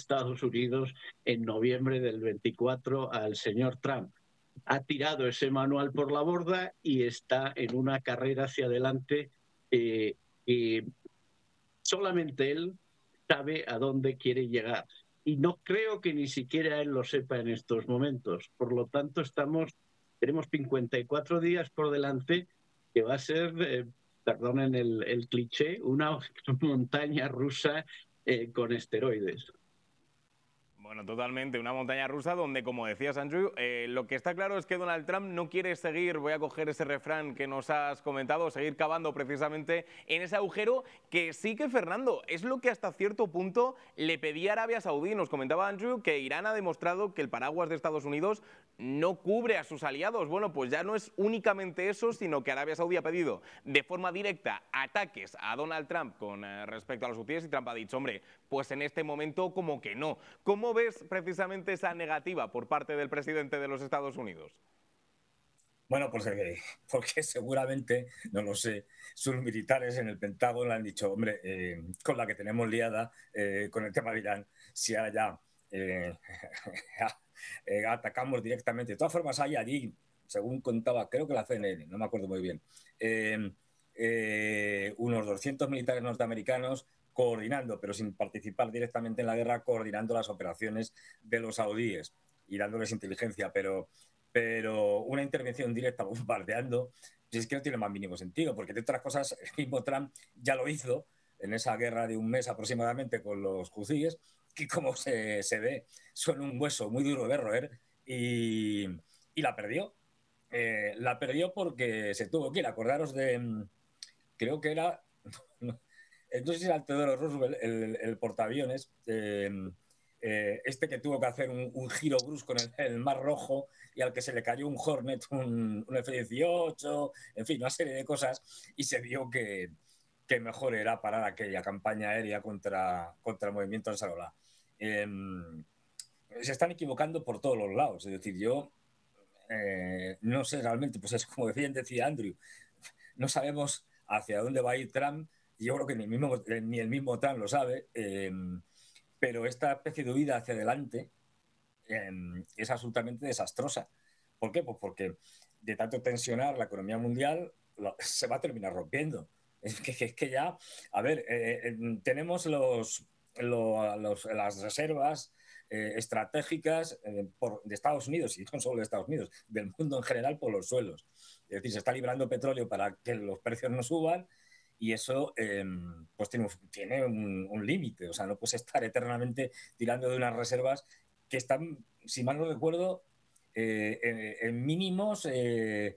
Estados Unidos en noviembre del 24 al señor Trump. Ha tirado ese manual por la borda y está en una carrera hacia adelante y solamente él sabe a dónde quiere llegar. Y no creo que ni siquiera él lo sepa en estos momentos. Por lo tanto, tenemos 54 días por delante que va a ser, perdonen el cliché, una montaña rusa con esteroides. Bueno, totalmente, una montaña rusa donde, como decías, Andrew, lo que está claro es que Donald Trump no quiere seguir, voy a coger ese refrán que nos has comentado, seguir cavando precisamente en ese agujero que sí que, Fernando, es lo que hasta cierto punto le pedía Arabia Saudí. Nos comentaba Andrew que Irán ha demostrado que el paraguas de Estados Unidos no cubre a sus aliados. Bueno, pues ya no es únicamente eso, sino que Arabia Saudí ha pedido de forma directa ataques a Donald Trump con respecto a los hutíes y Trump ha dicho, hombre, pues en este momento como que no. ¿Cómo ves precisamente esa negativa por parte del presidente de los Estados Unidos? Bueno, pues porque seguramente, no lo sé, sus militares en el Pentágono le han dicho, hombre, con la que tenemos liada con el tema de Irán, si allá atacamos directamente. De todas formas, hay allí, según contaba, creo que la CNN, no me acuerdo muy bien, unos 200 militares norteamericanos coordinando, pero sin participar directamente en la guerra, coordinando las operaciones de los saudíes y dándoles inteligencia, pero una intervención directa bombardeando, pues es que no tiene más mínimo sentido, porque de otras cosas el mismo Trump ya lo hizo en esa guerra de un mes aproximadamente con los hutíes, que como se ve, son un hueso muy duro de roer y la perdió. La perdió porque se tuvo que ir. Acordaros de, creo que era, no sé si era el Theodore Roosevelt, el portaaviones, este que tuvo que hacer un giro brusco en el Mar Rojo y al que se le cayó un Hornet, un F-18, en fin, una serie de cosas, y se vio que mejor era parar aquella campaña aérea contra el movimiento Ansarullah. Se están equivocando por todos los lados, es decir, yo no sé realmente, pues es como decía Andrew, no sabemos hacia dónde va a ir Trump, yo creo que ni el mismo Trump lo sabe, pero esta especie de huida hacia adelante es absolutamente desastrosa. ¿Por qué? Pues porque de tanto tensionar la economía mundial se va a terminar rompiendo. Es que ya, a ver, tenemos las reservas estratégicas de Estados Unidos, y no solo de Estados Unidos, del mundo en general por los suelos. Es decir, se está librando petróleo para que los precios no suban y eso pues tiene un límite. O sea, no puedes estar eternamente tirando de unas reservas que están, si mal no recuerdo, en mínimos de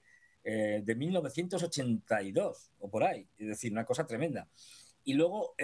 1982 o por ahí. Es decir, una cosa tremenda. Y luego,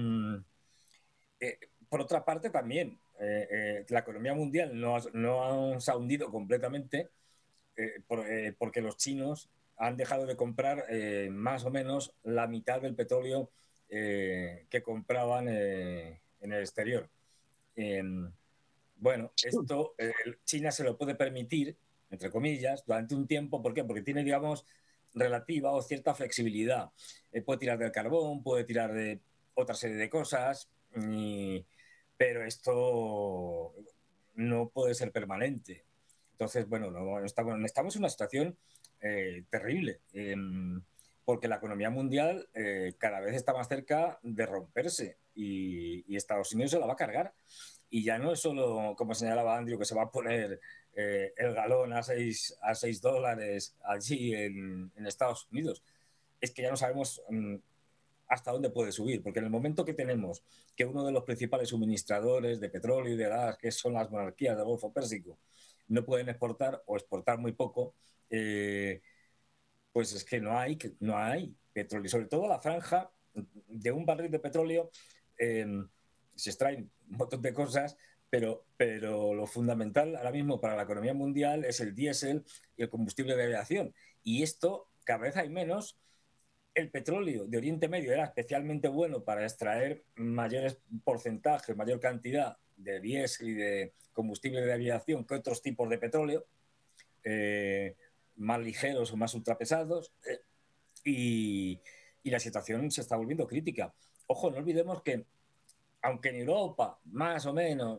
por otra parte, también la economía mundial no se ha hundido completamente porque los chinos han dejado de comprar más o menos la mitad del petróleo que compraban en el exterior. Bueno, esto China se lo puede permitir, entre comillas, durante un tiempo. ¿Por qué? Porque tiene, digamos, relativa o cierta flexibilidad. Puede tirar del carbón, puede tirar de otra serie de cosas, pero esto no puede ser permanente. Entonces, bueno, estamos en una situación terrible, porque la economía mundial cada vez está más cerca de romperse y Estados Unidos se la va a cargar. Y ya no es solo, como señalaba Andrew, que se va a poner el galón a $6 allí en Estados Unidos. Es que ya no sabemos hasta dónde puede subir, porque en el momento que tenemos que uno de los principales suministradores de petróleo y de gas, que son las monarquías del Golfo Pérsico, no pueden exportar o exportar muy poco, pues es que no hay petróleo. Sobre todo la franja de un barril de petróleo se extraen un montón de cosas, pero lo fundamental ahora mismo para la economía mundial es el diésel y el combustible de aviación. Y esto cada vez hay menos. El petróleo de Oriente Medio era especialmente bueno para extraer mayores porcentajes, mayor cantidad de diésel y de combustible de aviación que otros tipos de petróleo, más ligeros o más ultrapesados, y la situación se está volviendo crítica. Ojo, no olvidemos que aunque en Europa, más o menos,